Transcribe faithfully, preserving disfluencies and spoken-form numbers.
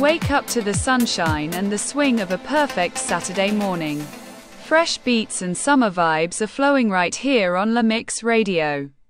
Wake up to the sunshine and the swing of a perfect Saturday morning. Fresh beats and summer vibes are flowing right here on La Mix Radio.